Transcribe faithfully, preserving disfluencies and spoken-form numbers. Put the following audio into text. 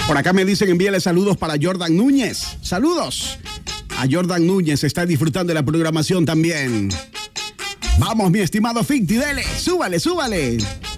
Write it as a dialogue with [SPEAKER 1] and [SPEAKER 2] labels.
[SPEAKER 1] Por acá me dicen envíale saludos para Jordan Núñez. Saludos a Jordan Núñez, está disfrutando de la programación también. Vamos, mi estimado Ficti, dele, súbale, súbale.